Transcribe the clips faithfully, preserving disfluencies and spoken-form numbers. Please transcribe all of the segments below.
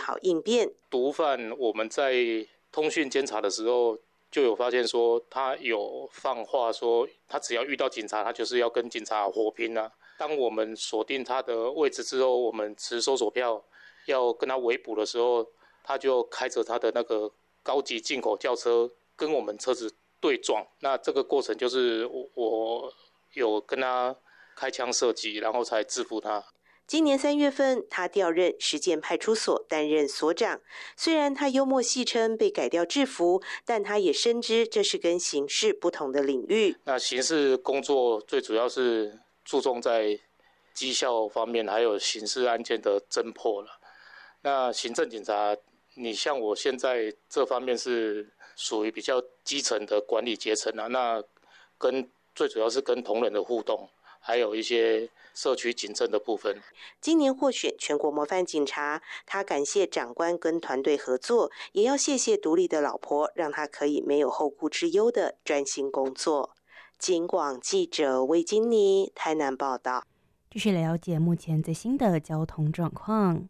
好应变。 毒贩我们在通讯监察的时候就有发现说，他有放话说，他只要遇到警察，他就是要跟警察火拼啊。当我们锁定他的位置之后，我们持搜索票要跟他围捕的时候，他就开着他的那个高级进口轿车跟我们车子对撞。那这个过程就是我我有跟他开枪射击，然后才制服他。 今年三月份，他调任实践派出所担任所长。虽然他幽默戏称被改掉制服，但他也深知这是跟刑事不同的领域。 那刑事工作最主要是注重在绩效方面，还有刑事案件的侦破了。那行政警察，你像我现在这方面是属于比较基层的管理阶层啊，那跟最主要是跟同仁的互动，还有一些社区警政的部分。 今年获选全国模范警察，他感谢长官跟团队合作，也要谢谢独立的老婆，让他可以没有后顾之忧的专心工作。警广记者魏金妮台南报道。 继续了解目前最新的交通状况。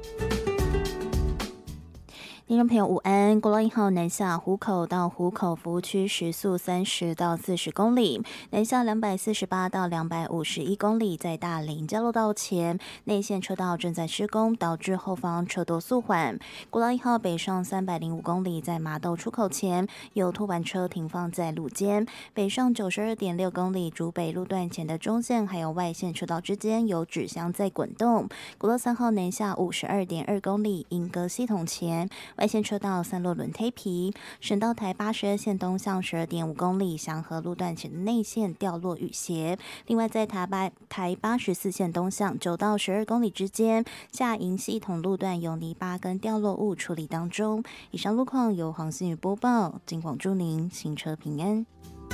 听众朋友午安，国道一号南下湖口到湖口服务区时速三十到四十公里，南下两百四十八到两百五十一公里，在大林交流道前内线车道正在施工，导致后方车多速缓。国道一号北上三百零五公里，在麻豆出口前有拖板车停放在路肩，北上九十二点六公里，竹北路段前的中线还有外线车道之间有纸箱在滚动。国道三号南下五十二点二公里，莺歌系统前外线车道散落轮胎皮，省道台八十二线东向十二点五公里，祥和路段前的内线掉落雨鞋。另外，在台八台八十四线东向九到十二公里之间，下营系统路段有泥巴跟掉落物处理当中。以上路况由黄信宇播报，警广祝您行车平安。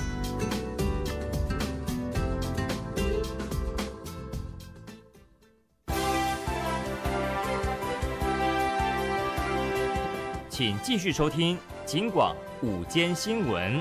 请继续收听警广午间新闻。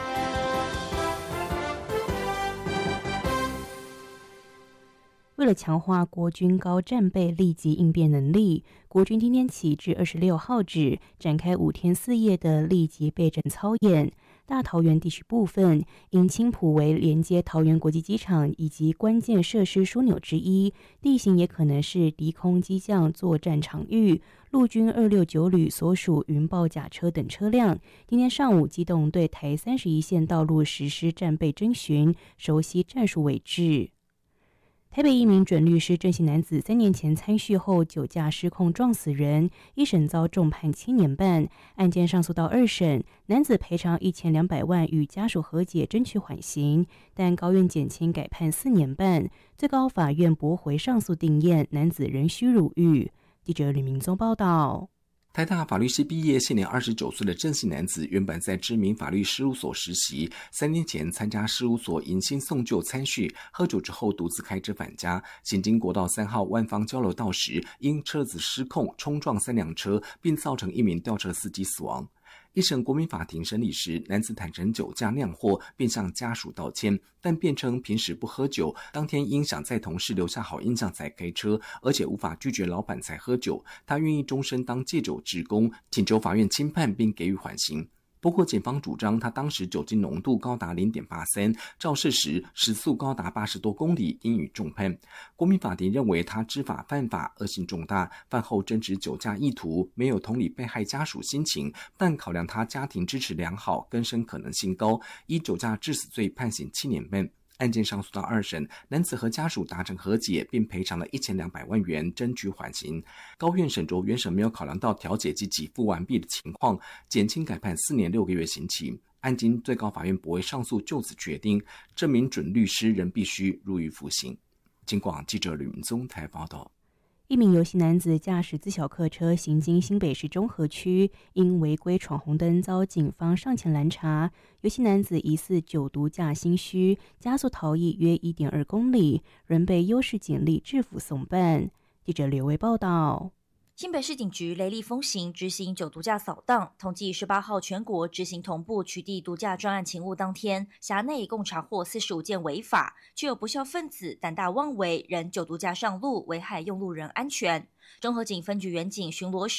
为了强化国军高战备立即应变能力，国军今天起至二十六号止展开五天四夜的立即备战操演。大桃园地区部分因青埔为连接桃园国际机场以及关键设施枢纽之一，地形也可能是敌空机降作战场域。陆军二六九旅所属云豹甲车等车辆今天上午机动对台三十一线道路实施战备侦巡，熟悉战术位置。台北一名准律师郑姓男子三年前参叙后酒驾失控撞死人，一审遭重判七年半，案件上诉到二审，男子赔偿一千两百万与家属和解争取缓刑，但高院减轻改判四年半，最高法院驳回上诉定验，男子仍需入狱。记者吕明宗报道。 台大法律系毕业，现年二十九岁的郑姓男子，原本在知名法律事务所实习，三年前参加事务所迎新送旧参叙，喝酒之后独自开车返家，行经国道三号万方交流道时，因车子失控冲撞三辆车，并造成一名吊车司机死亡。一审国民法庭审理时，男子坦承酒驾酿祸，并向家属道歉，但辩称平时不喝酒，当天因想在同事留下好印象才开车，而且无法拒绝老板才喝酒，他愿意终身当戒酒职工，请求法院轻判并给予缓刑。不过检方主张他当时酒精浓度高达 零点八三， 肇事时时速高达八十多公里，应予重判。国民法庭认为他知法犯法，恶性重大，犯后真知酒驾意图，没有同理被害家属心情，但考量他家庭支持良好，更生可能性高，以酒驾致死罪判刑七年半。案件上诉到二审，男子和家属达成和解，并赔偿了一千两百万元，争取缓刑。高院审酌原审没有考量到调解及给付完毕的情况，减轻改判四年六个月刑期。案经最高法院驳回上诉，就此决定，这名准律师仍必须入狱服刑。警广记者吕明宗台报道。 一名游戏男子驾驶自小客车行经新北市中和区，因违规闯红灯遭警方上前拦查。游戏男子疑似酒毒驾心虚，加速逃逸约 一点二公里，仍被优势警力制服送办。记者刘维报道。 新北市警局雷厉风行执行酒毒驾扫荡，统计十八号全国执行同步取缔毒驾专案勤务当天，辖内共查获四十五件违法，却有不肖分子胆大妄为，仍酒毒驾上路，危害用路人安全。中和警分局员警巡逻时